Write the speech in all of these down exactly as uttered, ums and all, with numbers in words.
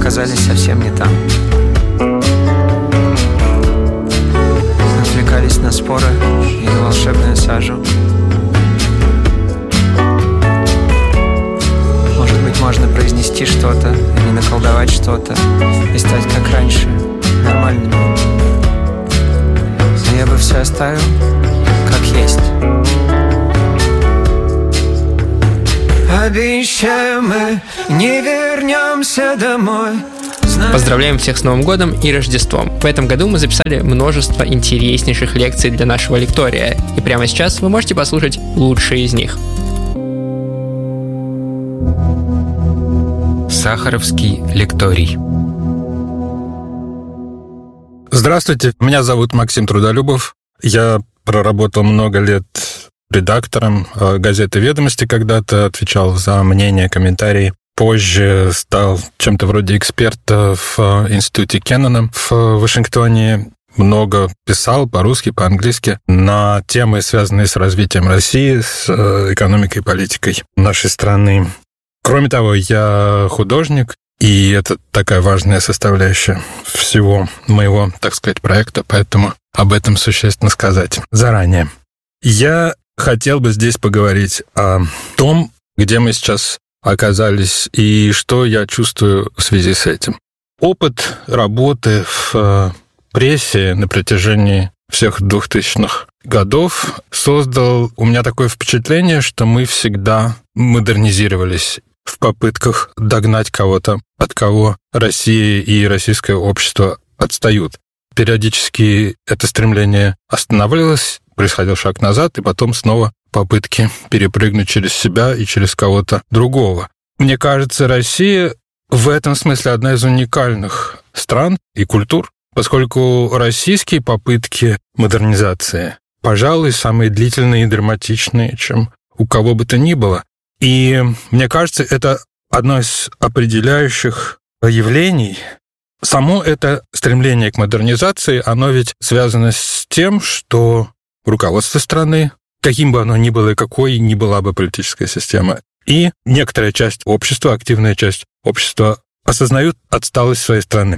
оказались совсем не там. Отвлекались на споры и волшебную сажу. Может быть, можно произнести что-то или наколдовать что-то и стать как раньше, нормальными. Но я бы все оставил как есть. Обещаю, мы не вернемся домой. Поздравляем всех с Новым годом и Рождеством. В этом году мы записали множество интереснейших лекций для нашего лектория, и прямо сейчас вы можете послушать лучшие из них. Сахаровский лекторий. Здравствуйте, меня зовут Максим Трудолюбов. Я проработал много лет редактором газеты «Ведомости», когда-то отвечал за мнения, комментарии. Позже стал чем-то вроде эксперта в институте Кеннона в Вашингтоне. Много писал по-русски, по-английски на темы, связанные с развитием России, с экономикой и политикой нашей страны. Кроме того, я художник, и это такая важная составляющая всего моего, так сказать, проекта, поэтому об этом существенно сказать заранее. Я хотел бы здесь поговорить о том, где мы сейчас оказались и что я чувствую в связи с этим. Опыт работы в прессе на протяжении всех двухтысячных годов создал у меня такое впечатление, что мы всегда модернизировались в попытках догнать кого-то, от кого Россия и российское общество отстают. Периодически это стремление останавливалось, происходил шаг назад, и потом снова попытки перепрыгнуть через себя и через кого-то другого. Мне кажется, Россия в этом смысле одна из уникальных стран и культур, поскольку российские попытки модернизации, пожалуй, самые длительные и драматичные, чем у кого бы то ни было. И мне кажется, это одно из определяющих явлений. Само это стремление к модернизации, оно ведь связано с тем, что руководство страны, каким бы оно ни было и какой ни была бы политическая система, и некоторая часть общества, активная часть общества осознают отсталость своей страны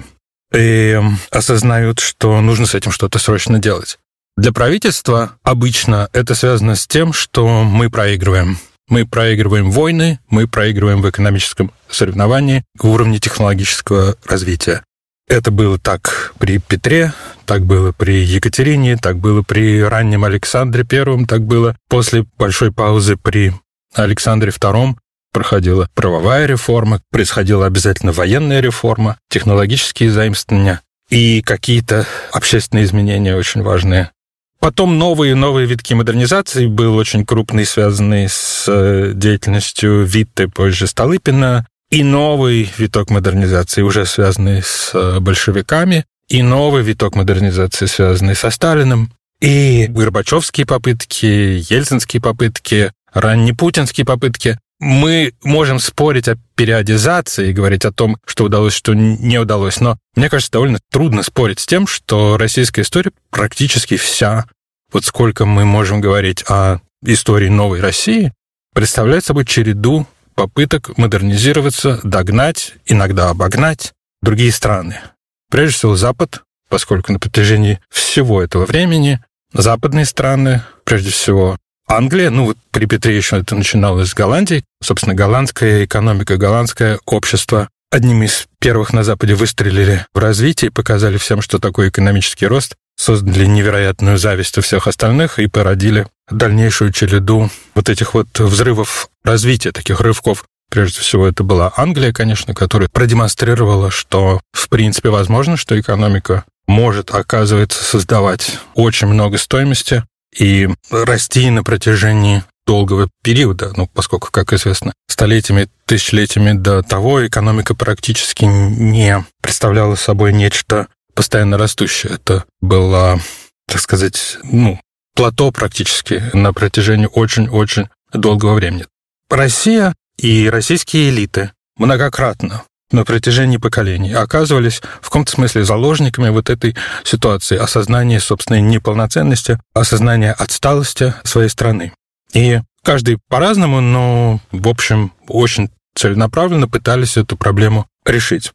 и осознают, что нужно с этим что-то срочно делать. Для правительства обычно это связано с тем, что мы проигрываем. Мы проигрываем войны, мы проигрываем в экономическом соревновании в уровне технологического развития. Это было так при Петре, так было при Екатерине, так было при раннем Александре Первом, так было после большой паузы при Александре Втором. Проходила правовая реформа, происходила обязательно военная реформа, технологические заимствования и какие-то общественные изменения очень важные. Потом новые новые витки модернизации, был очень крупный, связанный с деятельностью Витте, позже Столыпина, и новый виток модернизации, уже связанный с большевиками, и новый виток модернизации, связанный со Сталиным, и горбачевские попытки, ельцинские попытки, раннепутинские попытки. Мы можем спорить о периодизации и говорить о том, что удалось, что не удалось, но мне кажется, довольно трудно спорить с тем, что российская история практически вся, вот сколько мы можем говорить о истории новой России, представляет собой череду попыток модернизироваться, догнать, иногда обогнать другие страны. Прежде всего Запад, поскольку на протяжении всего этого времени западные страны, прежде всего Англия, ну вот при Петре еще это начиналось с Голландии. Собственно, голландская экономика, голландское общество одними из первых на Западе выстрелили в развитие, показали всем, что такое экономический рост, создали невероятную зависть у всех остальных и породили дальнейшую череду вот этих вот взрывов развития, таких рывков. Прежде всего, это была Англия, конечно, которая продемонстрировала, что в принципе возможно, что экономика может, оказывается, создавать очень много стоимости и расти на протяжении долгого периода, ну, поскольку, как известно, столетиями, тысячелетиями до того экономика практически не представляла собой нечто постоянно растущее. Это было, так сказать, ну, плато практически на протяжении очень-очень долгого времени. Россия и российские элиты многократно на протяжении поколений оказывались в каком-то смысле заложниками вот этой ситуации, осознания собственной неполноценности, осознания отсталости своей страны. И каждый по-разному, но, в общем, очень целенаправленно пытались эту проблему решить.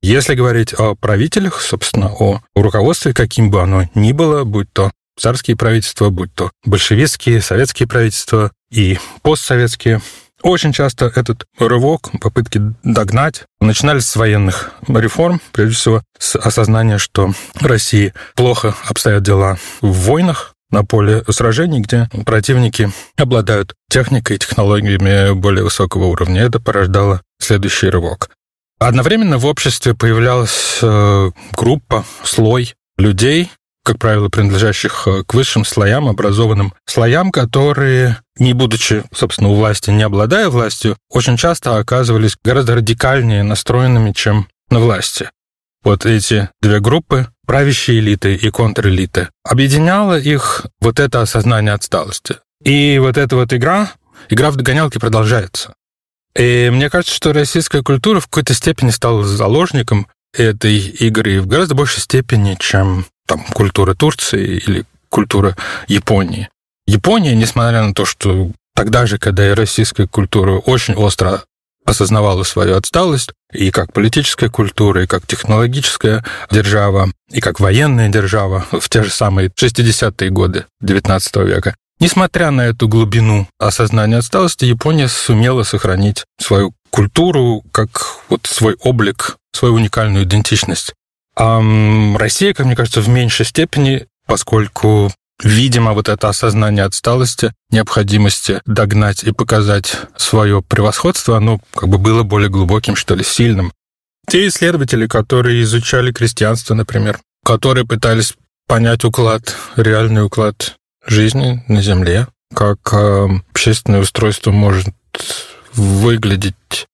Если говорить о правителях, собственно, о руководстве, каким бы оно ни было, будь то царские правительства, будь то большевистские, советские правительства и постсоветские, очень часто этот рывок, попытки догнать, начинались с военных реформ, прежде всего с осознания, что в России плохо обстоят дела в войнах, на поле сражений, где противники обладают техникой и технологиями более высокого уровня. Это порождало следующий рывок. Одновременно в обществе появлялась группа, слой людей, как правило, принадлежащих к высшим слоям, образованным слоям, которые, не будучи, собственно, у власти, не обладая властью, очень часто оказывались гораздо радикальнее настроенными, чем на власти. Вот эти две группы, правящие элиты и контрэлиты, объединяло их вот это осознание отсталости. И вот эта вот игра, игра в догонялки продолжается. И мне кажется, что российская культура в какой-то степени стала заложником этой игры в гораздо большей степени, чем там культура Турции или культура Японии. Япония, несмотря на то, что тогда же, когда и российская культура очень остро осознавала свою отсталость, и как политическая культура, и как технологическая держава, и как военная держава в те же самые шестидесятые годы девятнадцатого века. Несмотря на эту глубину осознания отсталости, Япония сумела сохранить свою культуру как вот свой облик, свою уникальную идентичность. А Россия, как мне кажется, в меньшей степени, поскольку, видимо, вот это осознание отсталости, необходимости догнать и показать свое превосходство, оно как бы было более глубоким, что ли, сильным. Те исследователи, которые изучали крестьянство, например, которые пытались понять уклад, реальный уклад жизни на Земле, как э, общественное устройство может выглядеть.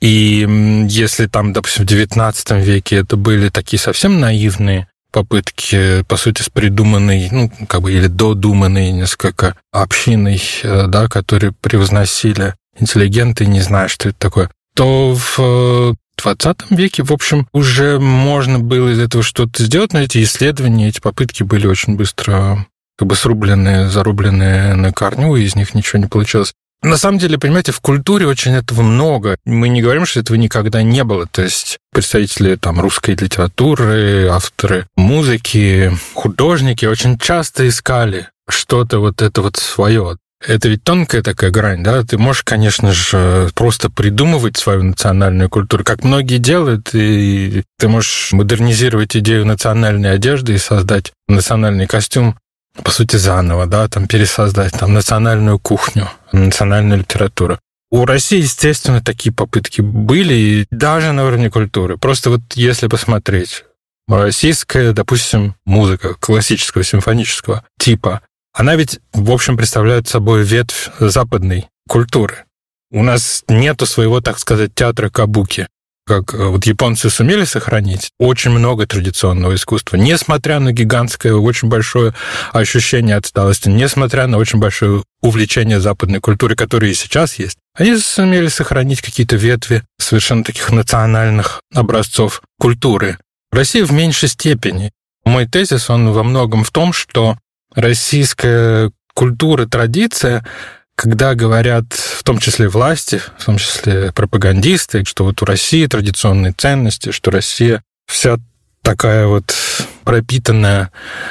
И если там, допустим, в девятнадцатом веке это были такие совсем наивные попытки, по сути, с придуманной, ну, как бы, или додуманной несколько общиной, да, которые превозносили интеллигенты, не знаю, что это такое, то в двадцатом веке, в общем, уже можно было из этого что-то сделать, но эти исследования, эти попытки были очень быстро как бы срублены, зарублены на корню, и из них ничего не получилось. На самом деле, понимаете, в культуре очень этого много. Мы не говорим, что этого никогда не было. То есть представители там русской литературы, авторы музыки, художники очень часто искали что-то вот это вот свое. Это ведь тонкая такая грань, да? Ты можешь, конечно же, просто придумывать свою национальную культуру, как многие делают, и ты можешь модернизировать идею национальной одежды и создать национальный костюм, по сути, заново, да, там пересоздать там национальную кухню, национальную литературу. У России, естественно, такие попытки были, и даже на уровне культуры. Просто вот если посмотреть, российская, допустим, музыка классического симфонического типа, она ведь, в общем, представляет собой ветвь западной культуры. У нас нету своего, так сказать, театра кабуки, как вот японцы сумели сохранить очень много традиционного искусства, несмотря на гигантское, очень большое ощущение отсталости, несмотря на очень большое увлечение западной культурой, которое и сейчас есть. Они сумели сохранить какие-то ветви совершенно таких национальных образцов культуры. Россия в меньшей степени. Мой тезис, он во многом в том, что российская культура, традиция, когда говорят, в том числе власти, в том числе пропагандисты, что вот у России традиционные ценности, что Россия вся такая вот пропитанная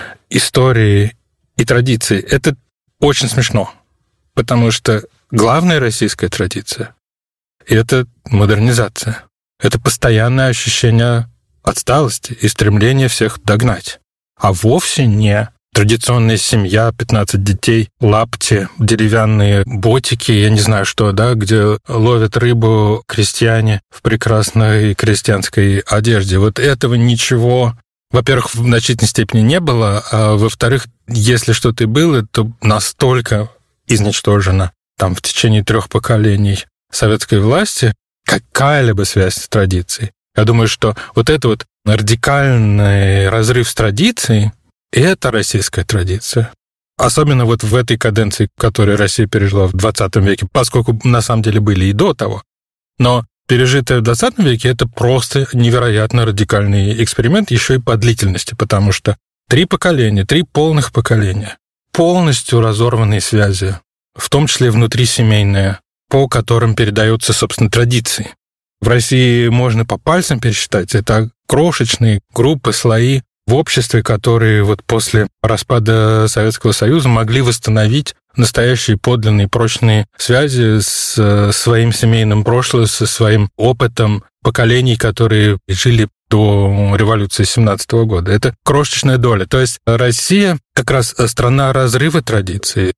историей и традицией, это очень смешно, потому что главная российская традиция — это модернизация, это постоянное ощущение отсталости и стремление всех догнать, а вовсе не традиционная семья, пятнадцать детей, лапти, деревянные ботики, я не знаю что, да, где ловят рыбу крестьяне в прекрасной крестьянской одежде. Вот этого ничего, во-первых, в значительной степени не было, а во-вторых, если что-то и было, то настолько изничтожено там в течение трех поколений советской власти какая-либо связь с традицией. Я думаю, что вот это вот радикальный разрыв с традицией, это российская традиция. Особенно вот в этой каденции, которую Россия пережила в двадцатом веке, поскольку на самом деле были и до того. Но пережитое в двадцатом веке — это просто невероятно радикальный эксперимент, еще и по длительности, потому что три поколения, три полных поколения, полностью разорванные связи, в том числе внутрисемейные, по которым передаются, собственно, традиции. в России можно по пальцам пересчитать. Это крошечные группы, слои в обществе, которые вот после распада Советского Союза могли восстановить настоящие подлинные прочные связи с своим семейным прошлым, со своим опытом поколений, которые жили до революции семнадцатого года. Это крошечная доля. То есть Россия как раз страна разрыва традиций.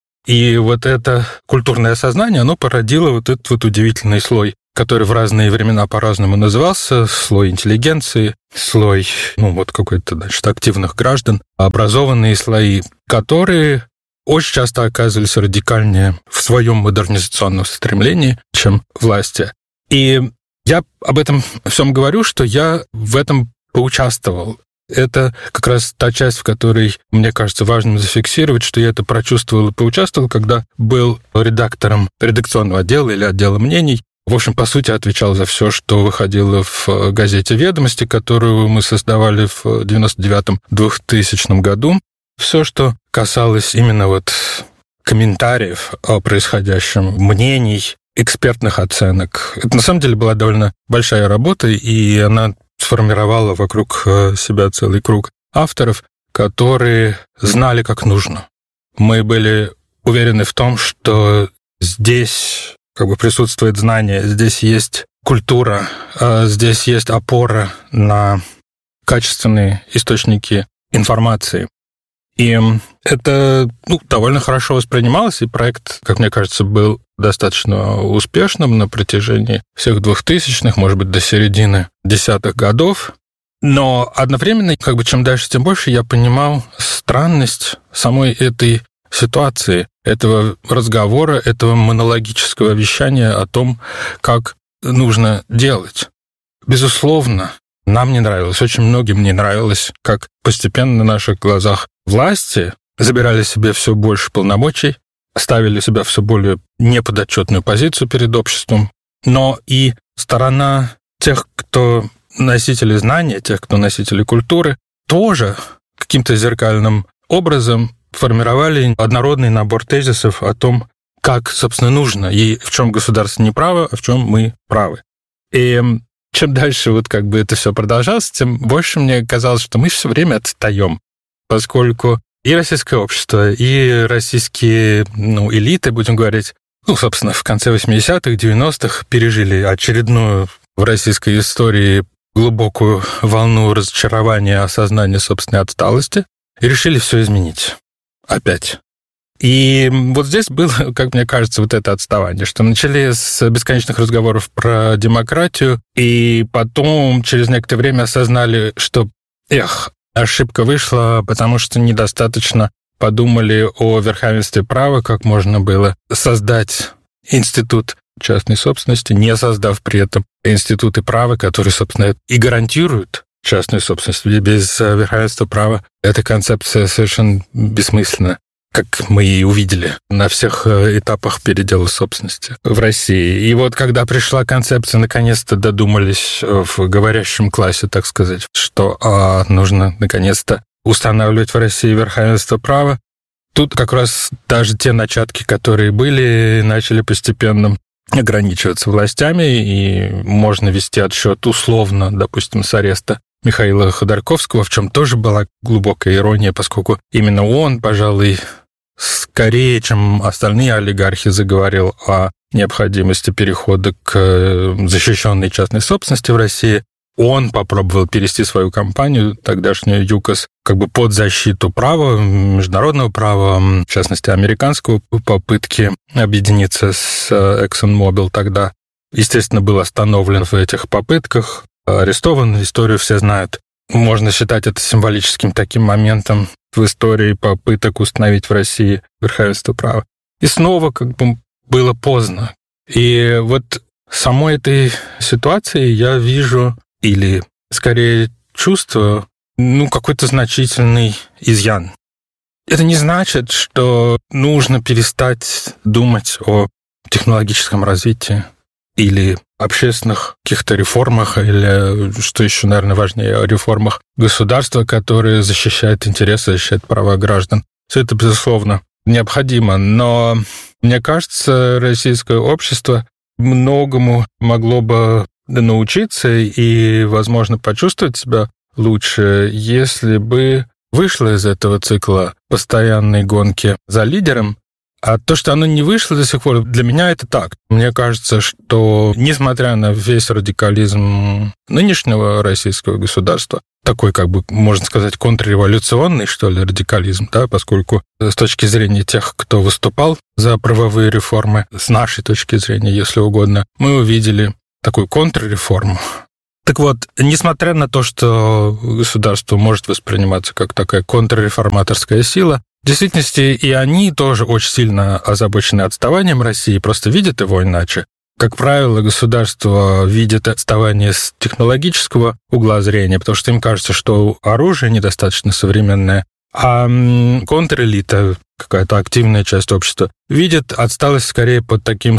И вот это культурное сознание, оно породило вот этот вот удивительный слой, который в разные времена по-разному назывался, слой интеллигенции, слой, ну вот какой-то, значит, активных граждан, образованные слои, которые очень часто оказывались радикальнее в своем модернизационном стремлении, чем власти. И я об этом всем говорю, что я в этом поучаствовал. Это как раз та часть, в которой, мне кажется, важно зафиксировать, что я это прочувствовал и поучаствовал, когда был редактором редакционного отдела или отдела мнений. В общем, по сути, отвечал за все, что выходило в газете «Ведомости», которую мы создавали в девяносто девятом — двухтысячном году. Все, что касалось именно вот комментариев о происходящем, мнений, экспертных оценок. Это на самом деле была довольно большая работа, и она сформировала вокруг себя целый круг авторов, которые знали, как нужно. Мы были уверены в том, что здесь как бы присутствует знание, здесь есть культура, здесь есть опора на качественные источники информации. И это ну, довольно хорошо воспринималось, и проект, как мне кажется, был достаточно успешным на протяжении всех двухтысячных, может быть, до середины десятых годов. Но одновременно, как бы чем дальше, тем больше я понимал странность самой этой ситуации, этого разговора, этого монологического вещания о том, как нужно делать. Безусловно, нам не нравилось, очень многим не нравилось, как постепенно на наших глазах власти забирали себе все больше полномочий, ставили себя в все более неподотчетную позицию перед обществом, но и сторона тех, кто носители знания, тех, кто носители культуры, тоже каким-то зеркальным образом формировали однородный набор тезисов о том, как, собственно, нужно, и в чем государство не право, а в чем мы правы. И чем дальше вот как бы это все продолжалось, тем больше мне казалось, что мы все время отстаем, поскольку и российское общество, и российские ну, элиты, будем говорить, ну, собственно, в конце восьмидесятых, девяностых пережили очередную в российской истории глубокую волну разочарования, осознания собственной отсталости и решили все изменить. Опять. И вот здесь было, как мне кажется, вот это отставание, что начали с бесконечных разговоров про демократию, и потом через некоторое время осознали, что, эх, ошибка вышла, потому что недостаточно подумали о верховенстве права, как можно было создать институт частной собственности, не создав при этом институты права, которые, собственно, и гарантируют частную собственность. Без верховенства права эта концепция совершенно бессмысленна, как мы и увидели на всех этапах передела собственности в России. И вот когда пришла концепция, наконец-то додумались в говорящем классе, так сказать, что а, нужно наконец-то устанавливать в России верховенство права. Тут как раз даже те начатки, которые были, начали постепенно ограничиваться властями, и можно вести отсчет условно, допустим, с ареста Михаила Ходорковского, в чем тоже была глубокая ирония, поскольку именно он, пожалуй, скорее, чем остальные олигархи, заговорил о необходимости перехода к защищенной частной собственности в России. Он попробовал перевести свою компанию, тогдашнюю ЮКОС, как бы под защиту права, международного права, в частности, американского, попытки объединиться с ExxonMobil тогда. Естественно, был остановлен в этих попытках, арестован, историю все знают. Можно считать это символическим таким моментом в истории попыток установить в России верховенство права. И снова как бы было поздно. И вот самой этой ситуации я вижу, или скорее чувствую, ну, какой-то значительный изъян. Это не значит, что нужно перестать думать о технологическом развитии или общественных каких-то реформах, или, что еще, наверное, важнее, о реформах государства, которые защищают интересы, защищают права граждан. Все это, безусловно, необходимо, но, мне кажется, российское общество многому могло бы научиться и, возможно, почувствовать себя лучше, если бы вышло из этого цикла постоянной гонки за лидером. А то, что оно не вышло до сих пор, для меня это так. Мне кажется, что, несмотря на весь радикализм нынешнего российского государства, такой, как бы, можно сказать, контрреволюционный, что ли, радикализм, да, поскольку с точки зрения тех, кто выступал за правовые реформы, с нашей точки зрения, если угодно, мы увидели такую контрреформу. Так вот, несмотря на то, что государство может восприниматься как такая контрреформаторская сила, в действительности и они тоже очень сильно озабочены отставанием России, просто видят его иначе. Как правило, государство видит отставание с технологического угла зрения, потому что им кажется, что оружие недостаточно современное, а контрэлита, какая-то активная часть общества, видит отсталость скорее под таким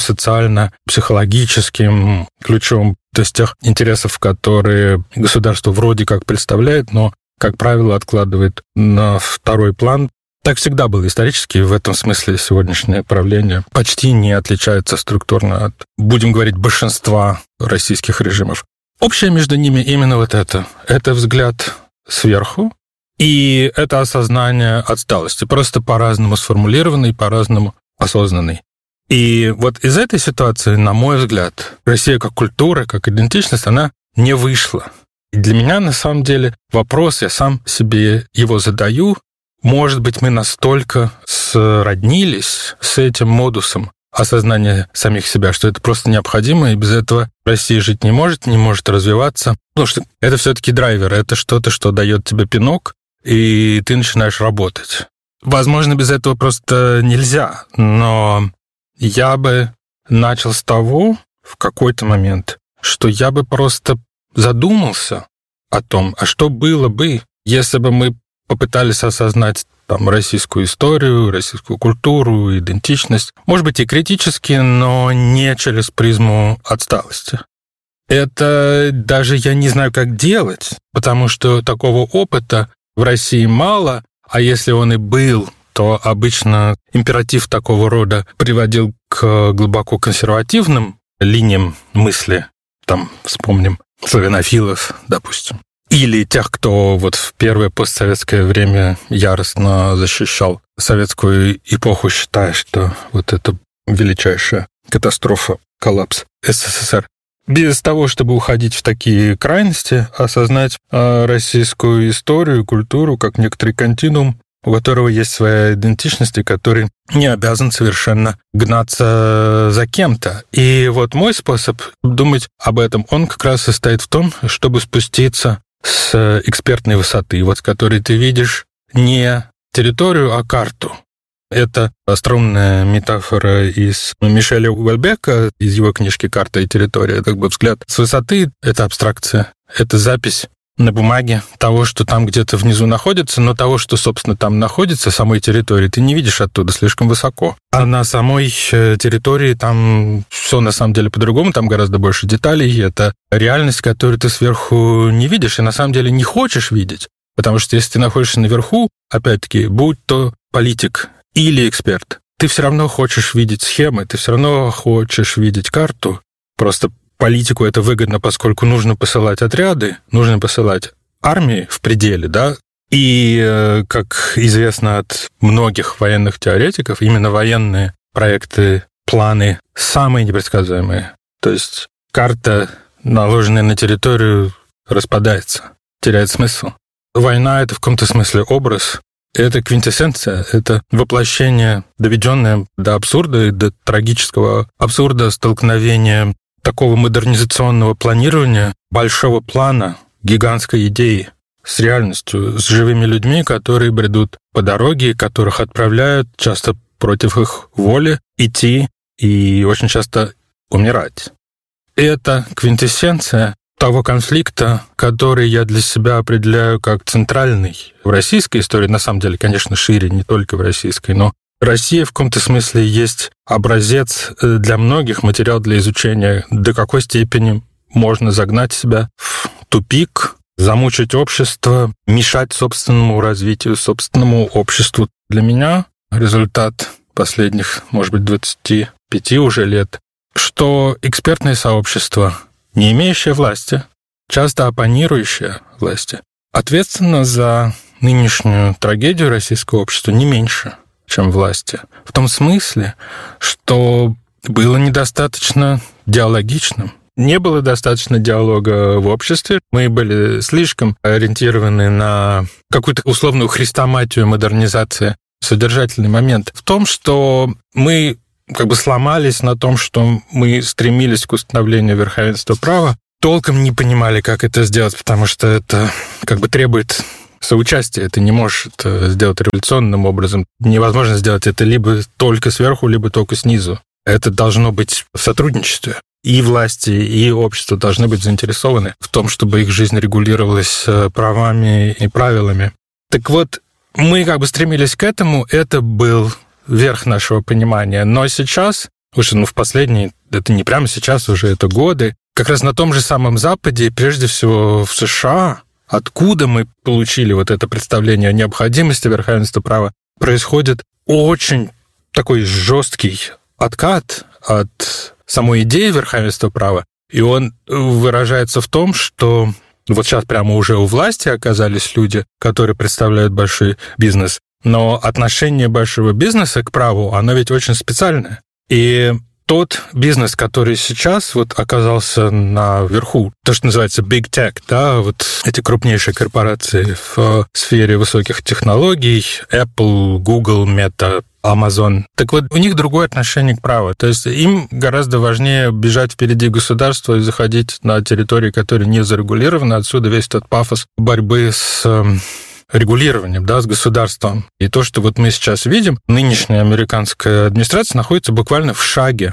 социально-психологическим ключом, то есть тех интересов, которые государство вроде как представляет, но, как правило, откладывает на второй план. Так всегда было исторически, в этом смысле сегодняшнее правление почти не отличается структурно от, будем говорить, большинства российских режимов. Общее между ними именно вот это. Это взгляд сверху, и это осознание отсталости, просто по-разному сформулированный, по-разному осознанный. И вот из этой ситуации, на мой взгляд, Россия как культура, как идентичность, она не вышла. И для меня, на самом деле, вопрос, я сам себе его задаю, может быть, мы настолько сроднились с этим модусом осознания самих себя, что это просто необходимо, и без этого Россия жить не может, не может развиваться. Потому что это все-таки драйвер, это что-то, что дает тебе пинок, и ты начинаешь работать. Возможно, без этого просто нельзя, но я бы начал с того в какой-то момент, что я бы просто задумался о том, а что было бы, если бы мы попытались осознать там российскую историю, российскую культуру, идентичность. Может быть, и критически, но не через призму отсталости. Это даже я не знаю, как делать, потому что такого опыта в России мало, а если он и был, то обычно императив такого рода приводил к глубоко консервативным линиям мысли. Там вспомним славянофилов, допустим. Или тех, кто вот в первое постсоветское время яростно защищал советскую эпоху, считая, что вот это величайшая катастрофа, коллапс СССР. Без того, чтобы уходить в такие крайности, осознать российскую историю, культуру, как некоторый континуум, у которого есть своя идентичность, и который не обязан совершенно гнаться за кем-то. И вот мой способ думать об этом, он как раз состоит в том, чтобы спуститься с экспертной высоты, вот с которой ты видишь не территорию, а карту. Это остроумная метафора из Мишеля Уэльбека, из его книжки «Карта и территория». Как бы взгляд с высоты — это абстракция, это запись на бумаге того, что там где-то внизу находится, но того, что, собственно, там находится, самой территории, ты не видишь оттуда, слишком высоко. А на самой территории там все на самом деле по-другому, там гораздо больше деталей, это реальность, которую ты сверху не видишь и на самом деле не хочешь видеть. Потому что если ты находишься наверху, опять-таки, будь то политик или эксперт, ты все равно хочешь видеть схемы, ты все равно хочешь видеть карту, просто политику это выгодно, поскольку нужно посылать отряды, нужно посылать армии в пределе, да, и, как известно от многих военных теоретиков, именно военные проекты, планы самые непредсказуемые. То есть карта, наложенная на территорию, распадается, теряет смысл. Война — это в каком-то смысле образ, это квинтэссенция, это воплощение, доведенное до абсурда и до трагического абсурда столкновения такого модернизационного планирования, большого плана, гигантской идеи с реальностью, с живыми людьми, которые бредут по дороге, которых отправляют часто против их воли идти и очень часто умирать. Это квинтэссенция того конфликта, который я для себя определяю как центральный в российской истории, на самом деле, конечно, шире, не только в российской, но Россия в каком-то смысле есть образец для многих, материал для изучения, до какой степени можно загнать себя в тупик, замучить общество, мешать собственному развитию, собственному обществу. Для меня результат последних, может быть, двадцати пяти уже лет, что экспертное сообщество не имеющая власти, часто оппонирующая власти, ответственна за нынешнюю трагедию российского общества не меньше, чем власти. В том смысле, что было недостаточно диалогичным. Не было достаточно диалога в обществе. Мы были слишком ориентированы на какую-то условную хрестоматию модернизации. Содержательный момент в том, что мы как бы сломались на том, что мы стремились к установлению верховенства права, толком не понимали, как это сделать, потому что это как бы требует соучастия. Ты не можешь это сделать революционным образом. Невозможно сделать это либо только сверху, либо только снизу. Это должно быть в сотрудничестве. И власти, и общество должны быть заинтересованы в том, чтобы их жизнь регулировалась правами и правилами. Так вот, мы как бы стремились к этому, это был верх нашего понимания. Но сейчас, уже ну, в последние, это не прямо сейчас, уже это годы, как раз на том же самом Западе, прежде всего в США, откуда мы получили вот это представление о необходимости верховенства права, происходит очень такой жесткий откат от самой идеи верховенства права, и он выражается в том, что вот сейчас прямо уже у власти оказались люди, которые представляют большой бизнес, но отношение большого бизнеса к праву, оно ведь очень специальное. И тот бизнес, который сейчас вот оказался наверху, то, что называется Big Tech, да, вот эти крупнейшие корпорации в сфере высоких технологий, Apple, Google, Meta, Amazon. Так вот, у них другое отношение к праву. То есть им гораздо важнее бежать впереди государства и заходить на территории, которые не зарегулированы. Отсюда весь этот пафос борьбы с регулированием, да, с государством. И то, что вот мы сейчас видим, нынешняя американская администрация находится буквально в шаге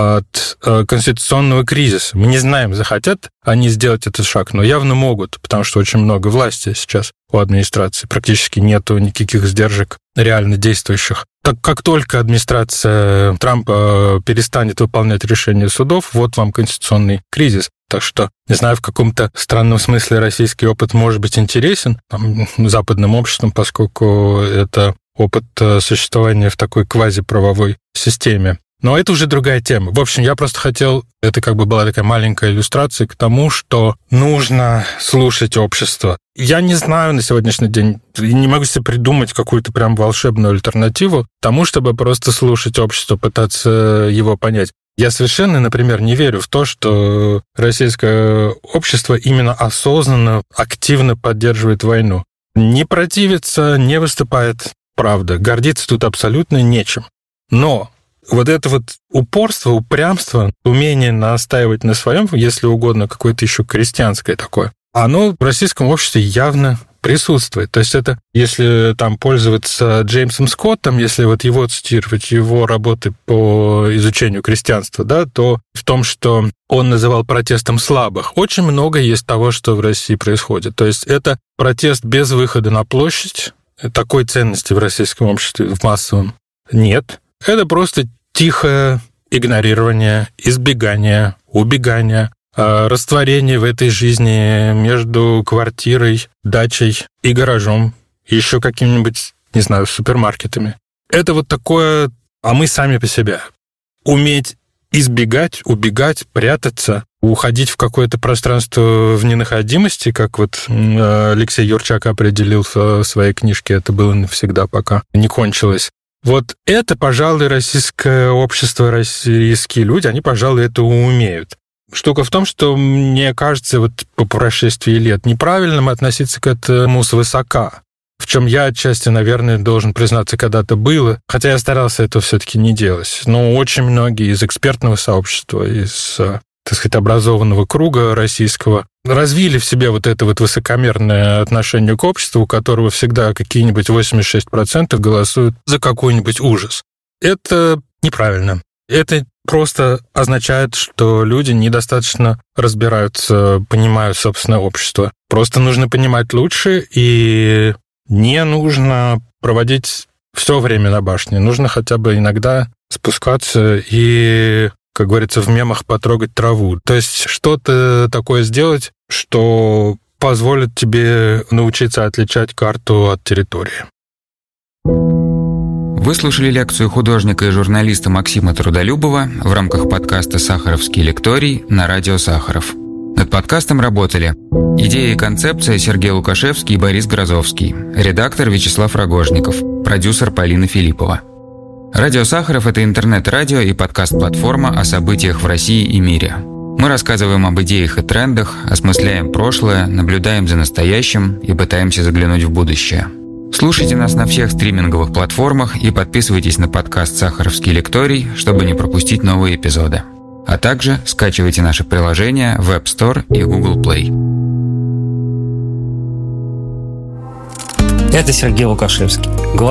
от конституционного кризиса. Мы не знаем, захотят они сделать этот шаг, но явно могут, потому что очень много власти сейчас у администрации. Практически нету никаких сдержек реально действующих. Так как только администрация Трампа перестанет выполнять решения судов, вот вам конституционный кризис. Так что, не знаю, в каком-то странном смысле российский опыт может быть интересен там, западным обществом, поскольку это опыт существования в такой квазиправовой системе. Но это уже другая тема. В общем, я просто хотел... Это как бы была такая маленькая иллюстрация к тому, что нужно слушать общество. Я не знаю на сегодняшний день, не могу себе придумать какую-то прям волшебную альтернативу тому, чтобы просто слушать общество, пытаться его понять. Я совершенно, например, не верю в то, что российское общество именно осознанно, активно поддерживает войну. Не противится, не выступает, правда. Гордиться тут абсолютно нечем. Но вот это вот упорство, упрямство, умение настаивать на своем, если угодно, какое-то еще крестьянское такое, оно в российском обществе явно присутствует. То есть это, если там пользоваться Джеймсом Скоттом, если вот его цитировать, его работы по изучению крестьянства, да, то в том, что он называл протестом слабых, очень много есть того, что в России происходит. То есть это протест без выхода на площадь, такой ценности в российском обществе, в массовом, нет. Это просто тихое игнорирование, избегание, убегание, растворение в этой жизни между квартирой, дачей и гаражом, еще какими-нибудь, не знаю, супермаркетами. Это вот такое, а мы сами по себе. Уметь избегать, убегать, прятаться, уходить в какое-то пространство в ненаходимости, как вот Алексей Юрчак определил в своей книжке, это было навсегда, пока не кончилось. Вот это, пожалуй, российское общество, российские люди, они, пожалуй, это умеют. Штука в том, что мне кажется, вот по прошествии лет неправильным относиться к этому свысока, в чем я отчасти, наверное, должен признаться, когда-то было, хотя я старался это все-таки не делать. Но очень многие из экспертного сообщества, из, так сказать, образованного круга российского развили в себе вот это вот высокомерное отношение к обществу, у которого всегда какие-нибудь восемьдесят шесть процентов голосуют за какой-нибудь ужас. Это неправильно. Это просто означает, что люди недостаточно разбираются, понимают собственное общество. Просто нужно понимать лучше, и не нужно проводить все время на башне. Нужно хотя бы иногда спускаться и, как говорится, в мемах потрогать траву. То есть что-то такое сделать, что позволит тебе научиться отличать карту от территории. Вы слушали лекцию художника и журналиста Максима Трудолюбова в рамках подкаста «Сахаровский лекторий» на радио Сахаров. Над подкастом работали идея и концепция Сергей Лукашевский и Борис Грозовский, редактор Вячеслав Рогожников, продюсер Полина Филиппова. Радио Сахаров – это интернет-радио и подкаст-платформа о событиях в России и мире. Мы рассказываем об идеях и трендах, осмысляем прошлое, наблюдаем за настоящим и пытаемся заглянуть в будущее. Слушайте нас на всех стриминговых платформах и подписывайтесь на подкаст «Сахаровский лекторий», чтобы не пропустить новые эпизоды. А также скачивайте наши приложения в App Store и Google Play. Это Сергей Лукашевский,